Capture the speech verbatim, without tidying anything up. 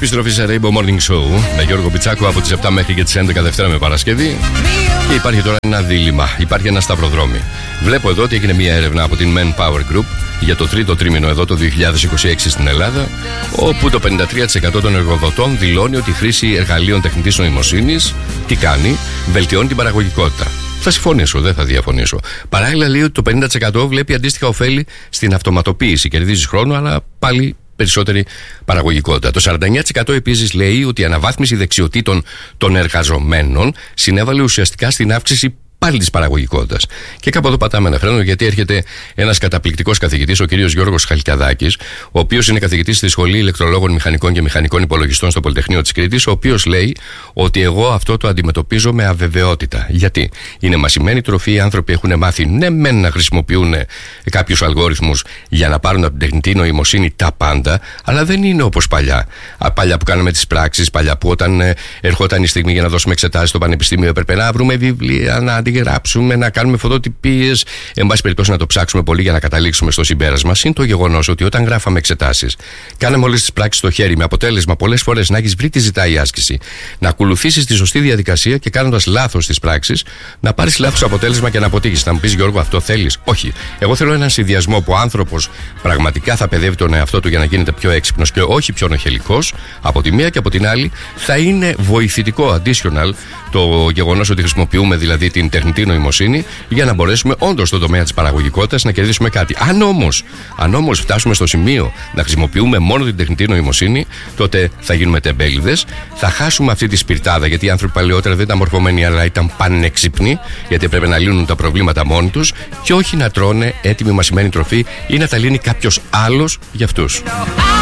Επιστροφή σε Rainbow Morning Show με Γιώργο Πιτσάκο από τις επτά μέχρι και τις έντεκα Δευτέρα με Παρασκευή. Και υπάρχει τώρα ένα δίλημμα, υπάρχει ένα σταυροδρόμι. Βλέπω εδώ ότι έγινε μια έρευνα από την Manpower Group για το τρίτο τρίμηνο εδώ το δύο χιλιάδες είκοσι έξι στην Ελλάδα, όπου το πενήντα τρία τοις εκατό των εργοδοτών δηλώνει ότι η χρήση εργαλείων τεχνητής νοημοσύνης τι κάνει, βελτιώνει την παραγωγικότητα. Θα συμφωνήσω, δεν θα διαφωνήσω. Παράλληλα λέει ότι το πενήντα τοις εκατό βλέπει αντίστοιχα ωφέλη στην αυτοματοποίηση. Κερδίζει χρόνο, αλλά πάλι περισσότερη παραγωγικότητα. Το σαράντα εννέα τοις εκατό επίσης λέει ότι η αναβάθμιση δεξιοτήτων των εργαζομένων συνέβαλε ουσιαστικά στην αύξηση πάλι της παραγωγικότητας. Και κάπου εδώ πατάμε ένα φρένο, γιατί έρχεται ένας καταπληκτικός καθηγητής, ο κύριος Γιώργος Χαλκιαδάκης, ο οποίος είναι καθηγητής στη Σχολή Ηλεκτρολόγων Μηχανικών και Μηχανικών Υπολογιστών στο Πολυτεχνείο της Κρήτης, ο οποίος λέει ότι εγώ αυτό το αντιμετωπίζω με αβεβαιότητα. Γιατί είναι μασημένη τροφή, οι άνθρωποι έχουν μάθει ναι, μεν να χρησιμοποιούν κάποιους αλγόριθμους για να πάρουν από την τεχνητή νοημοσύνη τα πάντα, αλλά δεν είναι όπως παλιά. Παλιά που κάναμε τις πράξεις, παλιά που όταν ερχόταν η στιγμή για να δώσουμε εξετάσεις στο πανεπιστήμιο έπρεπε να βρούμε βιβλία, να γράψουμε, να κάνουμε φωτοτυπίες, εν πάση περιπτώσει να το ψάξουμε πολύ για να καταλήξουμε στο συμπέρασμα. Είναι το γεγονός ότι όταν γράφαμε εξετάσεις, κάναμε όλες τις πράξεις στο χέρι, με αποτέλεσμα πολλές φορές να έχεις βρει τι ζητάει η άσκηση, να ακολουθήσεις τη σωστή διαδικασία και κάνοντας λάθος τις πράξεις, να πάρεις λάθος αποτέλεσμα και να αποτύχεις. Να μου πεις, Γιώργο, αυτό θέλεις? Όχι. Εγώ θέλω έναν συνδυασμό που ο άνθρωπος πραγματικά θα παιδεύει τον εαυτό του για να γίνεται πιο έξυπνος και όχι πιο νοχελικός, από τη μία, και από την άλλη θα είναι βοηθητικό additional το γεγονός ότι χρησιμοποιούμε δηλαδή την τεχνητή νοημοσύνη για να μπορέσουμε όντως στον τομέα της παραγωγικότητας να κερδίσουμε κάτι. Αν όμως, αν όμως φτάσουμε στο σημείο να χρησιμοποιούμε μόνο την τεχνητή νοημοσύνη, τότε θα γίνουμε τεμπέληδες, θα χάσουμε αυτή τη σπιρτάδα, γιατί οι άνθρωποι παλαιότερα δεν ήταν μορφωμένοι, αλλά ήταν πανεξυπνοί, γιατί έπρεπε να λύνουν τα προβλήματα μόνοι τους και όχι να τρώνε έτοιμη μασημένη τροφή ή να τα λύνει κάποιος άλλος για αυτούς.